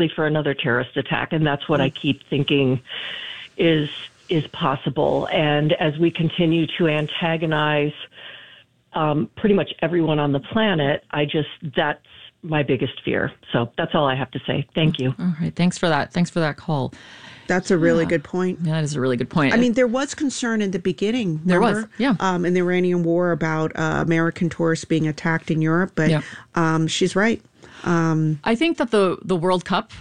for another terrorist attack, and that's what I keep thinking is possible. And as we continue to antagonize pretty much everyone on the planet, that's my biggest fear. So that's all I have to say. Thank you. All right. Thanks for that. Thanks for that call. That's a really good point. Yeah, that is a really good point. I mean, there was concern in the beginning. There remember? was, yeah. In the Iranian war about American tourists being attacked in Europe, but she's right. I think that the World Cup,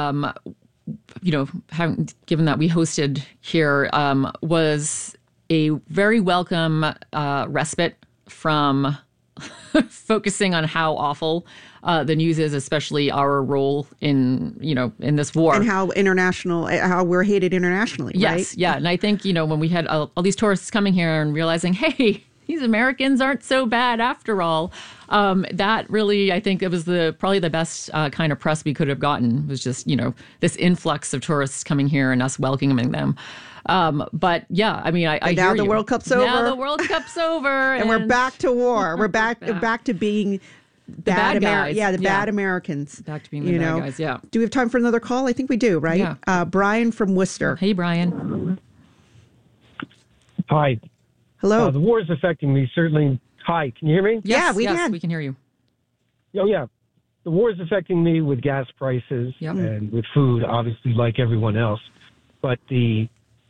given that we hosted here, was a very welcome respite from focusing on how awful the news is, especially our role in this war. And how we're hated internationally, yes, right? Yeah. And I think, when we had all these tourists coming here and realizing, hey, these Americans aren't so bad after all, that really, I think it was probably the best kind of press we could have gotten. It was just, this influx of tourists coming here and us welcoming them. But yeah, I mean, I now hear the you. World Cup's over. Now the World Cup's over. and we're back to war. We're back to being bad guys. Bad Americans. Back to being the bad guys, yeah. Do we have time for another call? I think we do, right? Yeah. Brian from Worcester. Hey, Brian. Hi. Hello. The war is affecting me, certainly. Hi, can you hear me? Yes, we can hear you. Oh, yeah. The war is affecting me with gas prices and with food, obviously, like everyone else. But the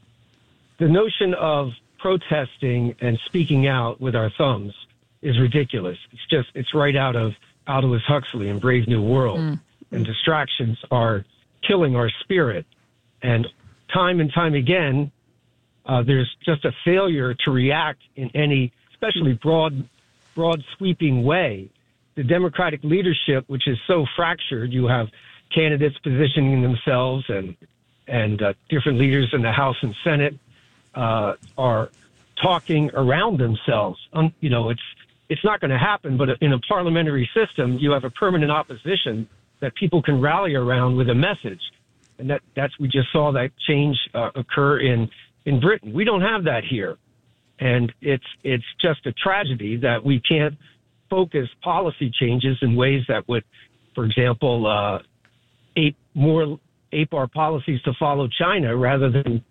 notion of protesting and speaking out with our thumbs is ridiculous. It's right out of Aldous Huxley and Brave New World. And distractions are killing our spirit. And time again, there's just a failure to react in any, especially broad sweeping way. The Democratic leadership, which is so fractured, you have candidates positioning themselves and different leaders in the House and Senate are talking around themselves. It's not going to happen, but in a parliamentary system, you have a permanent opposition that people can rally around with a message. And we just saw that change occur in Britain. We don't have that here. And it's just a tragedy that we can't focus policy changes in ways that would, for example, ape our policies to follow China rather than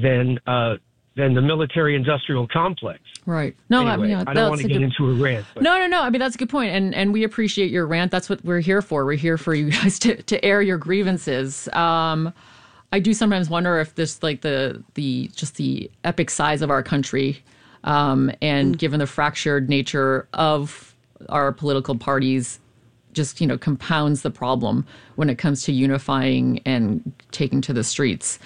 the military-industrial complex. Right. No, anyway, I don't want to get into a rant. But. No. I mean, that's a good point. And we appreciate your rant. That's what we're here for. We're here for you guys to air your grievances. I do sometimes wonder if this, like the epic size of our country, and given the fractured nature of our political parties, just, compounds the problem when it comes to unifying and taking to the streets.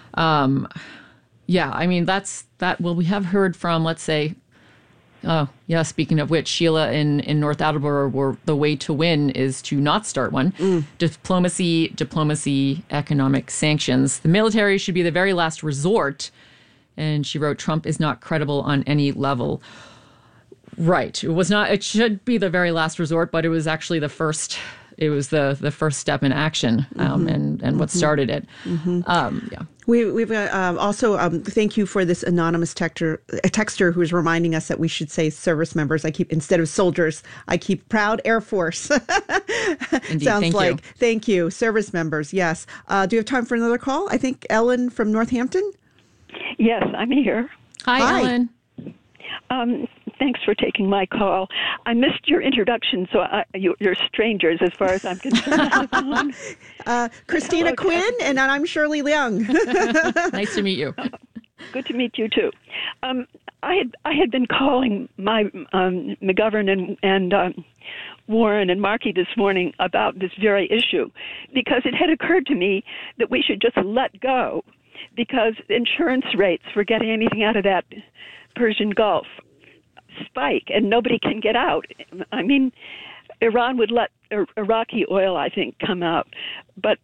Yeah, I mean, well, we have heard from, let's say, speaking of which, Sheila in North Attleboro, where the way to win is to not start one. Diplomacy, economic sanctions. The military should be the very last resort. And she wrote, Trump is not credible on any level. Right. It should be the very last resort, but it was actually the first. It was the first step in action, and what started it. We've also thank you for this anonymous texter who is reminding us that we should say service members. Instead of soldiers, I keep proud Air Force. Indeed, Sounds like. Thank you, service members. Yes. Do you have time for another call? I think Ellen from Northampton. Yes, I'm here. Hi. Ellen. Thanks for taking my call. I missed your introduction, so you're strangers as far as I'm concerned. Christina Hello, Quinn, and I'm Shirley Leung. Nice to meet you. Good to meet you, too. I had been calling my McGovern and Warren and Markey this morning about this very issue because it had occurred to me that we should just let go because insurance rates for getting anything out of that Persian Gulf spike and nobody can get out. I mean, Iran would let Iraqi oil, I think, come out, but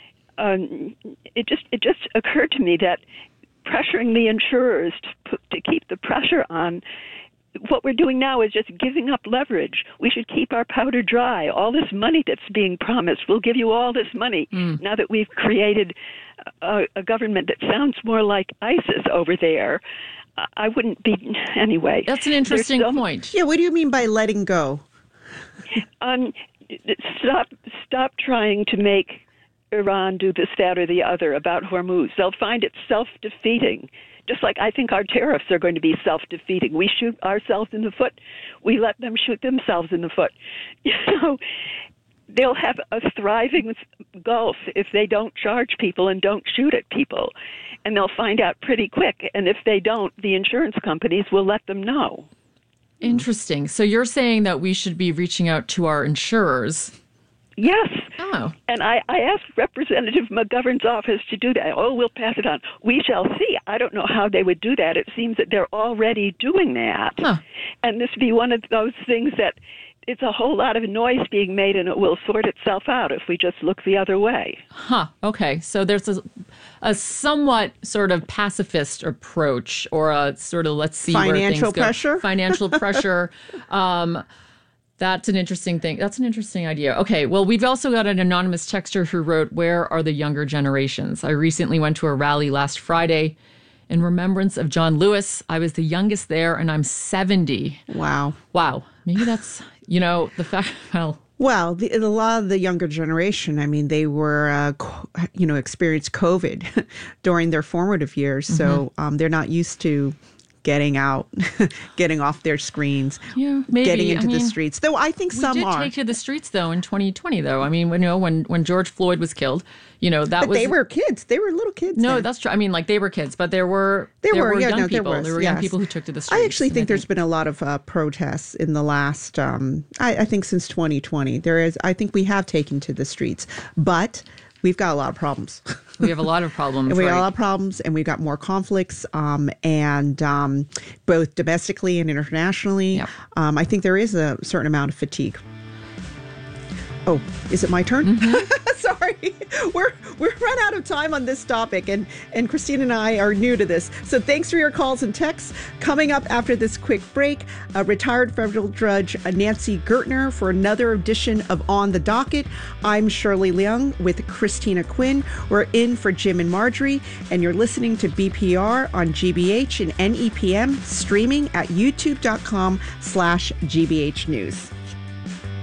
it just occurred to me that pressuring the insurers to keep the pressure on. What we're doing now is just giving up leverage. We should keep our powder dry. All this money that's being promised, we'll give you all this money now that we've created a government that sounds more like ISIS over there. I wouldn't be anyway. That's an interesting point. Yeah, what do you mean by letting go? Stop trying to make Iran do this, that, or the other about Hormuz. They'll find it self-defeating, just like I think our tariffs are going to be self-defeating. We shoot ourselves in the foot. We let them shoot themselves in the foot. You know, they'll have a thriving Gulf if they don't charge people and don't shoot at people. And they'll find out pretty quick. And if they don't, the insurance companies will let them know. Interesting. So you're saying that we should be reaching out to our insurers. Yes. Oh. And I asked Representative McGovern's office to do that. Oh, we'll pass it on. We shall see. I don't know how they would do that. It seems that they're already doing that. Huh. And this would be one of those things that it's a whole lot of noise being made, and it will sort itself out if we just look the other way. Huh. Okay. So there's a somewhat sort of pacifist approach, or a sort of let's see financial where things go. pressure. Financial pressure. That's an interesting thing. That's an interesting idea. Okay. Well, we've also got an anonymous texter who wrote, "Where are the younger generations? I recently went to a rally last Friday in remembrance of John Lewis. I was the youngest there, and I'm 70. Wow. Wow. Maybe that's, the fact, well, a lot of the younger generation, I mean, they were, experienced COVID during their formative years. So they're not used to getting out, getting off their screens, getting into the streets. Though I think some are. We did take to the streets, though, in 2020, though. I mean, when George Floyd was killed, that was... they were kids. They were little kids. No, then. that's true. I mean, they were kids, but there were young people. There were young people who took to the streets. I actually think there's been a lot of protests in the last, I think since 2020. I think we have taken to the streets, but we've got a lot of problems. We have a lot of problems. And we got a lot of problems, and we've got more conflicts, and both domestically and internationally. Yep. I think there is a certain amount of fatigue. Oh, is it my turn? Mm-hmm. Sorry. We're run out of time on this topic, and Christine and I are new to this. So thanks for your calls and texts. Coming up after this quick break, retired federal judge Nancy Gertner for another edition of On the Docket. I'm Shirley Leung with Christina Quinn. We're in for Jim and Marjorie, and you're listening to BPR on GBH and NEPM, streaming at youtube.com/GBH News.